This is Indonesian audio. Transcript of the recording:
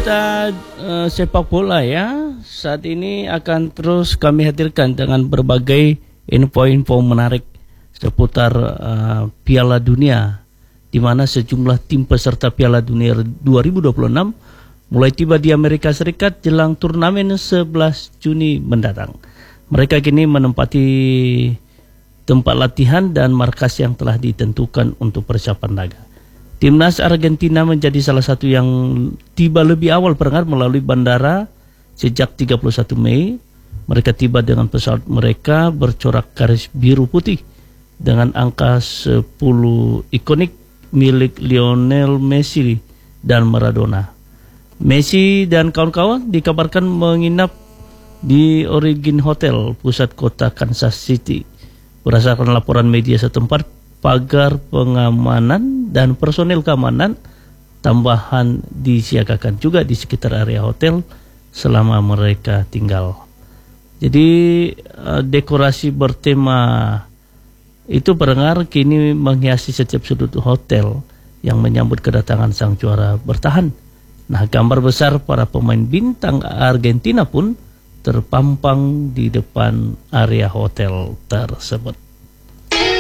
Pecinta sepak bola ya, saat ini akan terus kami hadirkan dengan berbagai info-info menarik seputar Piala Dunia, di mana sejumlah tim peserta Piala Dunia 2026 mulai tiba di Amerika Serikat jelang turnamen 11 Juni mendatang. Mereka kini menempati tempat latihan dan markas yang telah ditentukan untuk persiapan laga. Timnas Argentina menjadi salah satu yang tiba lebih awal berangkat melalui bandara sejak 31 Mei. Mereka tiba dengan pesawat mereka bercorak garis biru putih dengan angka 10 ikonik milik Lionel Messi dan Maradona. Messi dan kawan-kawan dikabarkan menginap di Origin Hotel, pusat kota Kansas City. Berdasarkan laporan media setempat, pagar pengamanan dan personel keamanan tambahan disiagakan juga di sekitar area hotel selama mereka tinggal. Jadi dekorasi bertema itu berdengar kini menghiasi setiap sudut hotel yang menyambut kedatangan sang juara bertahan. Nah, gambar besar para pemain bintang Argentina pun terpampang di depan area hotel tersebut.